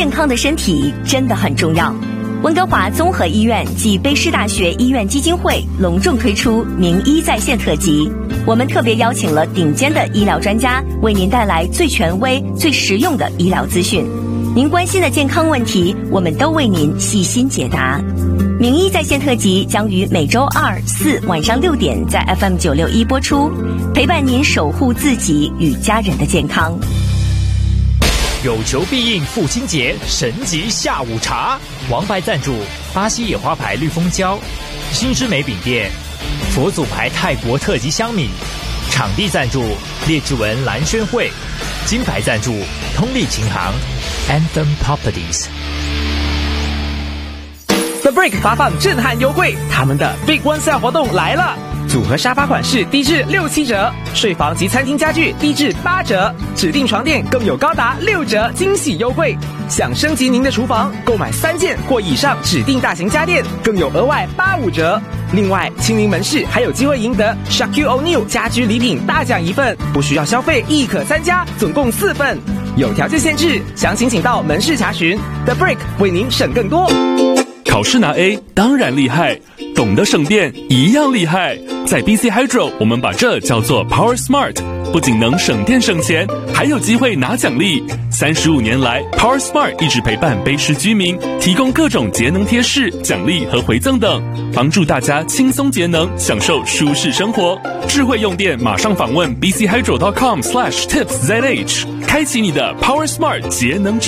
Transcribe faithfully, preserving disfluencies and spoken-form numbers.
健康的身体真的很重要。温哥华综合医院暨卑诗大学医院基金会隆重推出名医在线特辑，我们特别邀请了顶尖的医疗专家，为您带来最权威、最实用的医疗资讯。您关心的健康问题，我们都为您细心解答。名医在线特辑将于每周二、四晚上六点在 F M 九六一播出，陪伴您守护自己与家人的健康。 有求必应父亲节神级下午茶，王牌赞助巴西野花牌绿蜂胶，新之美饼店，佛祖牌泰国特级香米，场地赞助列治文蓝轩会，金牌赞助通力琴行 Anthem Properties。The Brick 发放震撼优惠，他们的 Big One Sale 活动来了！组合沙发款式低至六七折，睡房及餐厅家具低至八折，指定床垫更有高达六折惊喜优惠。想升级您的厨房，购买三件或以上指定大型家电，更有额外八五折。另外，亲临门市还有机会赢得 Shaquille O'Neal 家居礼品大奖一份，不需要消费亦可参加，总共四份，有条件限制，详情请到门市查询。The Brick 为您省更多。 考试拿 A 当然厉害，懂得省电一样厉害。在 B C Hydro 我们把这叫做 Power Smart， 不仅能省电省钱，还有机会拿奖励。三十五年来 Power Smart 一直陪伴卑诗居民，提供各种节能贴士、奖励和回赠等，帮助大家轻松节能，享受舒适生活。智慧用电，马上访问 b c hydro dot com slash tips z h， 开启你的 Power Smart 节能之